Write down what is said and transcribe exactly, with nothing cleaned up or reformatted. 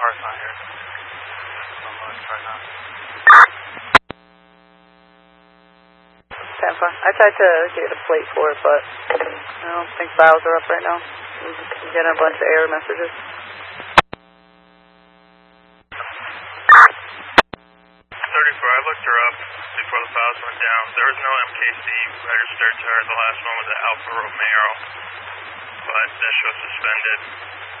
car's not here. So let's try now. ten five. I tried to get a plate for it, but I don't think files are up right now. I'm getting a bunch of error messages. thirty-four, I looked her up before the files went down. There was no M K C registered to her. The last one was an Alfa Romeo, but that show suspended.